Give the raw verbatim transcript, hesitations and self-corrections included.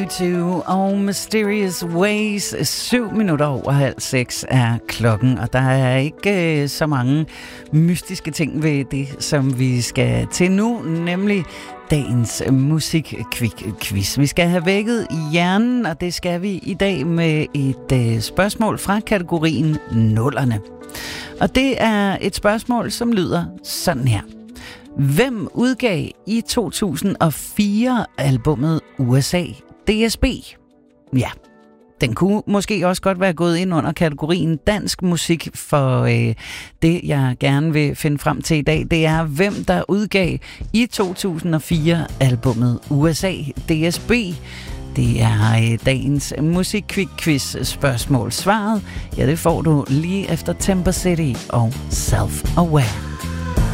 U to og Mysterious Ways. Syv minutter over halv seks er klokken, og der er ikke øh, så mange mystiske ting ved det, som vi skal til nu, nemlig dagens musikquiz. Vi skal have vækket hjernen, og det skal vi i dag med et øh, spørgsmål fra kategorien nullerne. Og det er et spørgsmål, som lyder sådan her. Hvem udgav i to tusind og fire albummet U S A D S B? Ja, den kunne måske også godt være gået ind under kategorien dansk musik, for øh, det, jeg gerne vil finde frem til i dag, det er, hvem der udgav i to tusind og fire albummet U S A D S B. Det er øh, dagens musikquiz spørgsmål. Svaret, ja, det får du lige efter Temper City og Self Aware.